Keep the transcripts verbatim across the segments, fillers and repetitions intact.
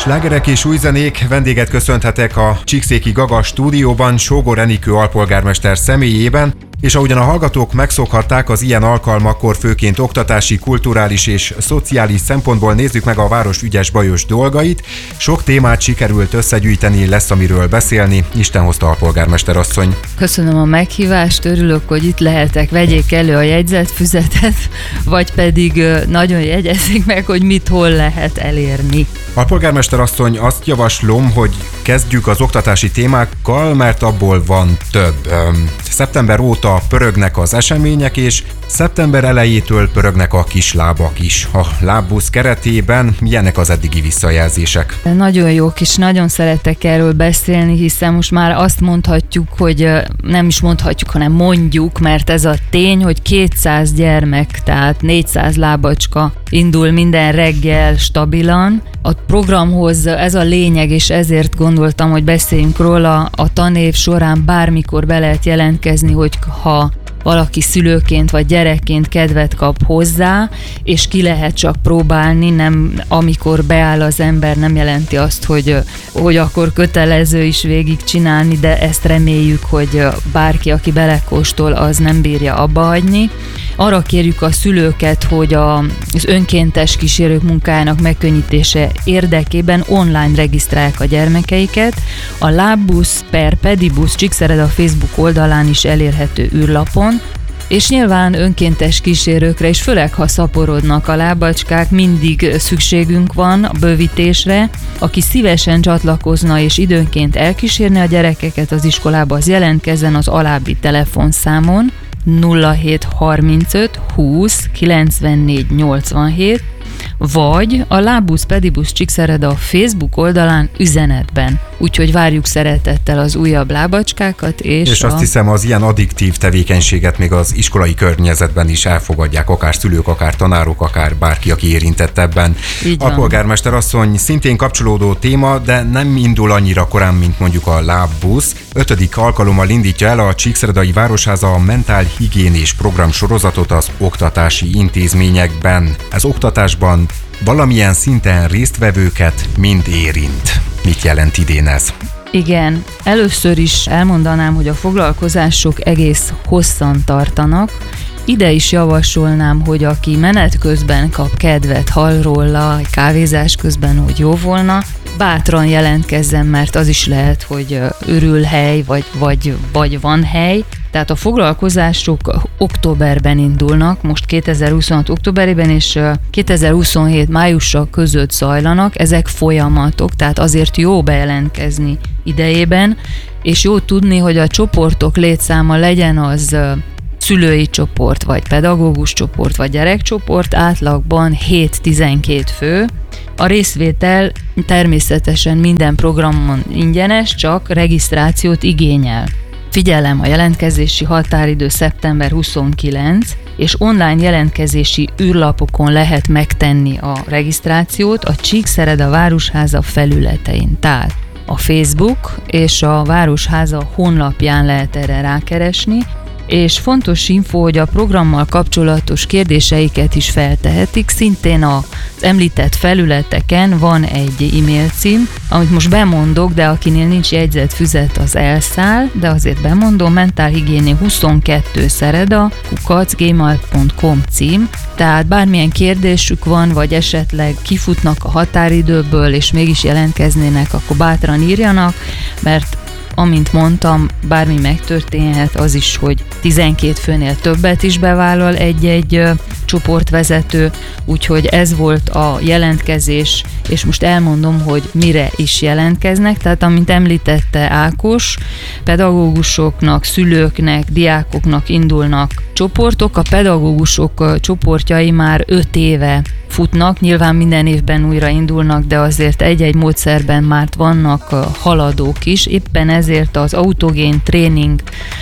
Slágerek és új zenék, vendéget köszönhetek a Csíkszéki Gaga stúdióban Sógor Enikő alpolgármester személyében, és ahogyan a hallgatók megszokhatták, az ilyen alkalmakkor főként oktatási, kulturális és szociális szempontból nézzük meg a város ügyes-bajos dolgait. Sok témát sikerült összegyűjteni, lesz amiről beszélni. Isten hozta alpolgármester asszony. Köszönöm a meghívást, örülök, hogy itt lehetek. Vegyék elő a jegyzetfüzetet, vagy pedig nagyon jegyezzék meg, hogy mit hol lehet elérni. Alpolgármester asszony, azt javaslom, hogy kezdjük az oktatási témákkal, mert abból van több. Szeptember óta pörögnek az események, és szeptember elejétől pörögnek a kislábak is. A lábbusz keretében milyenek az eddigi visszajelzések? Nagyon jók, és nagyon szeretek erről beszélni, hiszen most már azt mondhatjuk, hogy nem is mondhatjuk, hanem mondjuk, mert ez a tény, hogy kétszáz gyermek, tehát négyszáz lábacska indul minden reggel stabilan. A programhoz ez a lényeg, és ezért gondoltam, hogy beszéljünk róla. A tanév során bármikor be lehet jelentkezni, hogy ha valaki szülőként vagy gyerekként kedvet kap hozzá, és ki lehet csak próbálni, nem amikor beáll az ember, nem jelenti azt, hogy, hogy akkor kötelező is végigcsinálni, de ezt reméljük, hogy bárki, aki belekóstol, az nem bírja abbahagyni. Arra kérjük a szülőket, hogy az önkéntes kísérők munkájának megkönnyítése érdekében online regisztrálják a gyermekeiket. A Lábbusz per Pedibusz Csíkszereda Facebook oldalán is elérhető űrlapon, és nyilván önkéntes kísérőkre, és főleg ha szaporodnak a lábacskák, mindig szükségünk van a bővítésre. Aki szívesen csatlakozna és időnként elkísérni a gyerekeket az iskolába, az jelentkezzen az alábbi telefonszámon nulla hét harmincöt húsz kilencvennégy nyolcvanhét, vagy a Lábbusz Pedibusz Csíkszereda a Facebook oldalán üzenetben. Úgyhogy várjuk szeretettel az újabb lábacskákat. És, és azt a... hiszem, az ilyen addiktív tevékenységet még az iskolai környezetben is elfogadják, akár szülők, akár tanárok, akár bárki, aki érintett ebben. A polgármester asszony, szintén kapcsolódó téma, de nem indul annyira korán, mint mondjuk a Lábbusz. Ötödik alkalommal indítja el a Csíkszeredai Városháza a mentálhigiénés program sorozatot az oktatási intézményekben. Ez oktatásban valamilyen szinten résztvevőket mind érint. Mit jelent idén ez? Igen, először is elmondanám, hogy a foglalkozások egész hosszan tartanak. Ide is javasolnám, hogy aki menet közben kap kedvet, hall róla, kávézás közben, hogy jó volna, bátran jelentkezzen, mert az is lehet, hogy örül hely, vagy, vagy, vagy van hely. Tehát a foglalkozások októberben indulnak, most kétezer-huszonhat októberében, és kétezer-huszonhét májusa között zajlanak, ezek folyamatok, tehát azért jó bejelentkezni idejében, és jó tudni, hogy a csoportok létszáma legyen az szülői csoport, vagy pedagógus csoport, vagy gyerekcsoport, átlagban hét-tizenkét fő. A részvétel természetesen minden programon ingyenes, csak regisztrációt igényel. Figyelem, a jelentkezési határidő szeptember huszonkilenc, és online jelentkezési űrlapokon lehet megtenni a regisztrációt a Csíkszereda Városháza felületein. Tehát a Facebook és a Városháza honlapján lehet erre rákeresni, és fontos info, hogy a programmal kapcsolatos kérdéseiket is feltehetik. Szintén az említett felületeken van egy e-mail cím, amit most bemondok, de akinél nincs jegyzetfüzet, az elszáll, de azért bemondom, mentálhigiéné huszonkettő szereda kukac gmail pont com cím, tehát bármilyen kérdésük van, vagy esetleg kifutnak a határidőből, és mégis jelentkeznének, akkor bátran írjanak, mert amint mondtam, bármi megtörténhet, az is, hogy tizenkét főnél többet is bevállal egy-egy ö, csoportvezető, úgyhogy ez volt a jelentkezés, és most elmondom, hogy mire is jelentkeznek. Tehát, amint említette Ákos, pedagógusoknak, szülőknek, diákoknak indulnak csoportok. A pedagógusok ö, csoportjai már öt éve futnak, nyilván minden évben újra indulnak, de azért egy-egy módszerben már vannak ö, haladók is, éppen ezért az autogén tréning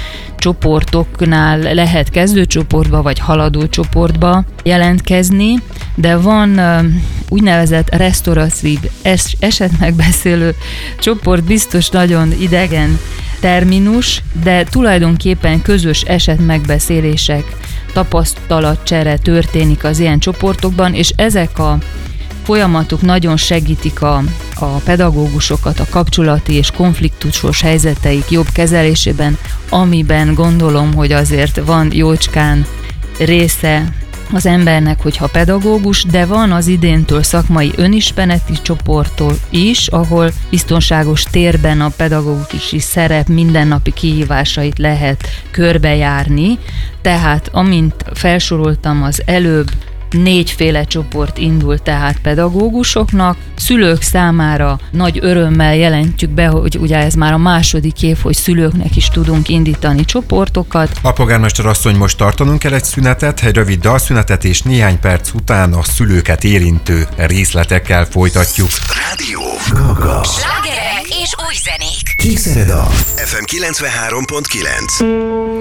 csoportoknál lehet kezdőcsoportba vagy haladó csoportba jelentkezni, de van uh, úgynevezett restauratív es- esetmegbeszélő csoport, biztos nagyon idegen terminus, de tulajdonképpen közös esetmegbeszélések, tapasztalatcsere történik az ilyen csoportokban, és ezek a folyamatok nagyon segítik a, a pedagógusokat a kapcsolati és konfliktusos helyzeteik jobb kezelésében, amiben gondolom, hogy azért van jócskán része az embernek, hogyha pedagógus, de van az idéntől szakmai önismereti csoporttól is, ahol biztonságos térben a pedagógusi szerep mindennapi kihívásait lehet körbejárni. Tehát amint felsoroltam az előbb, négyféle csoport indul tehát pedagógusoknak. Szülők számára nagy örömmel jelentjük be, hogy ugye ez már a második év, hogy szülőknek is tudunk indítani csoportokat. A polgármester asszony, most tartanunk kell egy szünetet, egy rövid dalszünetet, és néhány perc után a szülőket érintő részletekkel folytatjuk. Rádió Gaga. Slágerek és új zenék. Csíkszereda. ef em kilencvenhárom pont kilenc.